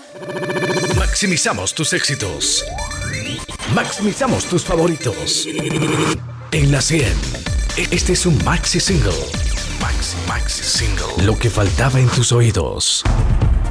Maximizamos tus éxitos. Maximizamos tus favoritos. En la 100. Este es un maxi single. Maxi single. Lo que faltaba en tus oídos.